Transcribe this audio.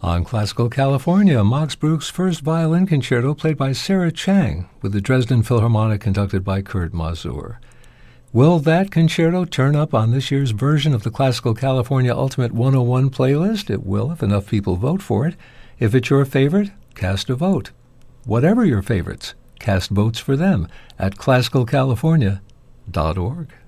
On Classical California, Max Bruch's first violin concerto played by Sarah Chang with the Dresden Philharmonic conducted by Kurt Masur. Will that concerto turn up on this year's version of the Classical California Ultimate 101 playlist? It will if enough people vote for it. If it's your favorite, cast a vote. Whatever your favorites, cast votes for them at classicalcalifornia.org.